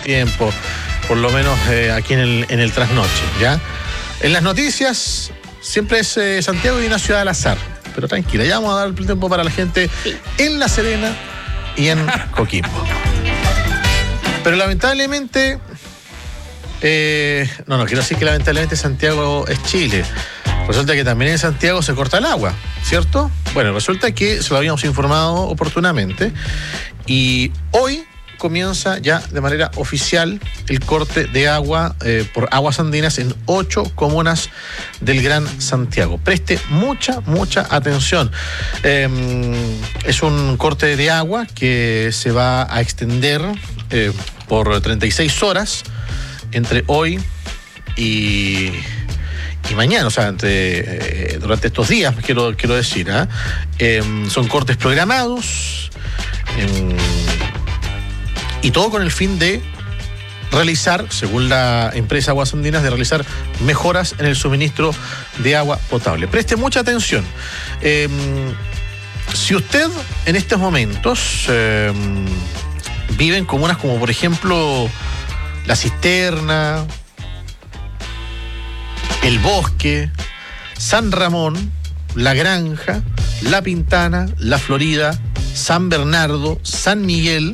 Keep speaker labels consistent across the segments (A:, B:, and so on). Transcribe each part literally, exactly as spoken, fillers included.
A: tiempo, por lo menos eh, aquí en el, en el trasnoche, ¿ya? En las noticias siempre es eh, Santiago y una ciudad al azar, pero tranquila, ya vamos a dar el tiempo para la gente sí. en La Serena y en Coquimbo. Pero lamentablemente, eh, no, no quiero decir que lamentablemente Santiago es Chile. Resulta que también en Santiago se corta el agua, ¿cierto? Bueno, resulta que se lo habíamos informado oportunamente y hoy comienza ya de manera oficial el corte de agua eh, por aguas andinas en ocho comunas del Gran Santiago. Preste mucha, mucha atención. Eh, es un corte de agua que se va a extender eh, por treinta y seis horas entre hoy y... y mañana, o sea, entre, eh, durante estos días, quiero, quiero decir, ¿eh? Eh, son cortes programados eh, y todo con el fin de realizar, según la empresa Aguas Andinas, de realizar mejoras en el suministro de agua potable. Preste mucha atención. Eh, si usted en estos momentos eh, vive en comunas como, por ejemplo, La Cisterna, El Bosque, San Ramón, La Granja, La Pintana, La Florida, San Bernardo, San Miguel.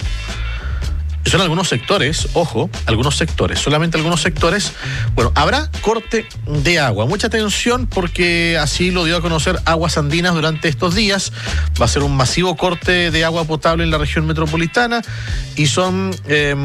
A: Son algunos sectores, ojo, algunos sectores, solamente algunos sectores. Bueno, habrá corte de agua. Mucha atención porque así lo dio a conocer Aguas Andinas durante estos días. Va a ser un masivo corte de agua potable en la región metropolitana y son eh,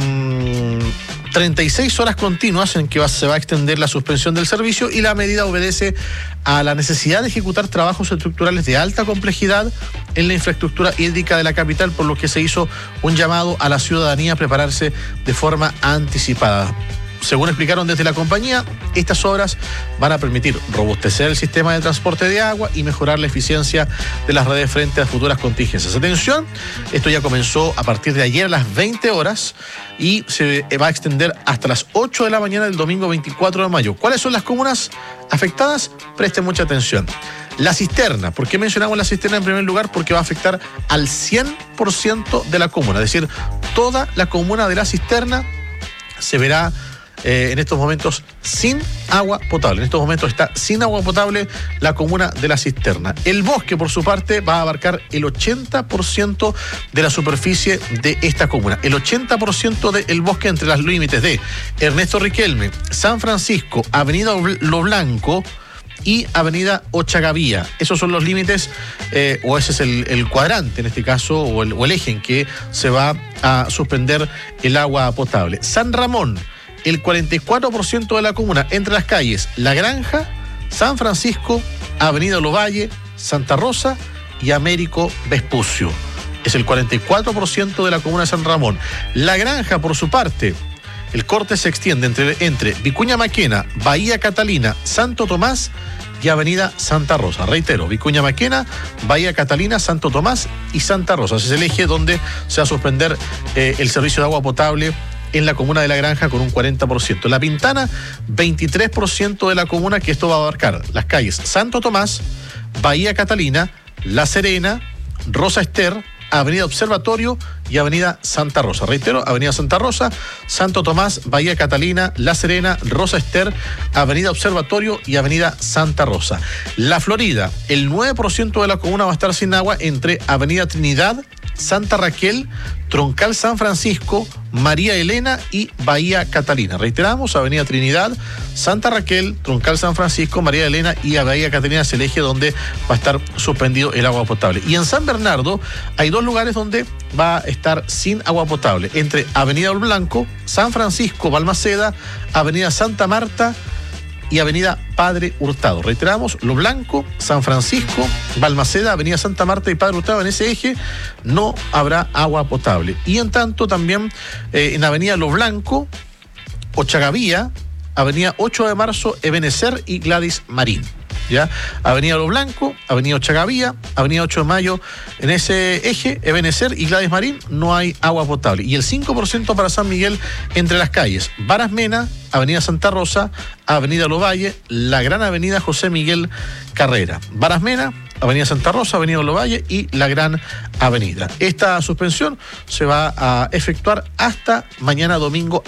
A: treinta y seis horas continuas en que va, se va a extender la suspensión del servicio y la medida obedece a la necesidad de ejecutar trabajos estructurales de alta complejidad en la infraestructura hídrica de la capital, por lo que se hizo un llamado a la ciudadanía a prepararse de forma anticipada. Según explicaron desde la compañía, estas obras van a permitir robustecer el sistema de transporte de agua y mejorar la eficiencia de las redes frente a futuras contingencias. Atención, esto ya comenzó a partir de ayer a las veinte horas y se va a extender hasta las ocho de la mañana del domingo veinticuatro de mayo. ¿Cuáles son las comunas afectadas? Presten mucha atención. La Cisterna. ¿Por qué mencionamos La Cisterna en primer lugar? Porque va a afectar al cien por ciento de la comuna. Es decir, toda la comuna de La Cisterna se verá Eh, en estos momentos sin agua potable. En estos momentos está sin agua potable la comuna de La Cisterna. El Bosque, por su parte, va a abarcar el ochenta por ciento de la superficie de esta comuna. El ochenta por ciento del bosque entre los límites de Ernesto Riquelme, San Francisco, Avenida Lo Blanco y Avenida Ochagavía. Esos son los límites, eh, o ese es el, el cuadrante en este caso, o el, o el eje en que se va a suspender el agua potable. San Ramón, el cuarenta y cuatro por ciento de la comuna entre las calles La Granja, San Francisco, Avenida Lovalle, Santa Rosa y Américo Vespucio. Es el cuarenta y cuatro por ciento de la comuna de San Ramón. La Granja, por su parte, el corte se extiende entre, entre Vicuña Maquena, Bahía Catalina, Santo Tomás y Avenida Santa Rosa. Reitero, Vicuña Maquena, Bahía Catalina, Santo Tomás y Santa Rosa. Ese es el eje donde se va a suspender eh, el servicio de agua potable en la comuna de La Granja con un cuarenta por ciento. La Pintana, veintitrés por ciento de la comuna, que esto va a abarcar las calles Santo Tomás, Bahía Catalina, La Serena, Rosa Ester, Avenida Observatorio y Avenida Santa Rosa. Reitero, Avenida Santa Rosa, Santo Tomás, Bahía Catalina, La Serena, Rosa Ester, Avenida Observatorio y Avenida Santa Rosa. La Florida, el nueve por ciento de la comuna va a estar sin agua entre Avenida Trinidad, Santa Raquel, Troncal San Francisco, María Elena y Bahía Catalina. Reiteramos, Avenida Trinidad, Santa Raquel, Troncal San Francisco, María Elena y Bahía Catalina es el eje donde va a estar suspendido el agua potable. Y en San Bernardo hay dos lugares donde va a estar sin agua potable, entre Avenida Ol Blanco, San Francisco, Balmaceda, Avenida Santa Marta y Avenida Padre Hurtado. Reiteramos, Lo Blanco, San Francisco, Balmaceda, Avenida Santa Marta y Padre Hurtado. En ese eje no habrá agua potable. Y en tanto también eh, en Avenida Lo Blanco, Ochagavía, Avenida ocho de marzo, Ebenecer y Gladys Marín. ¿Ya? Avenida Lo Blanco, Avenida Ochagavía, Avenida ocho de mayo, en ese eje, Ebenecer y Gladys Marín, no hay agua potable. Y el cinco por ciento para San Miguel entre las calles Varas Mena, Avenida Santa Rosa, Avenida Lovalle, la Gran Avenida José Miguel Carrera. Varas Mena, Avenida Santa Rosa, Avenida Lovalle y la Gran Avenida. Esta suspensión se va a efectuar hasta mañana domingo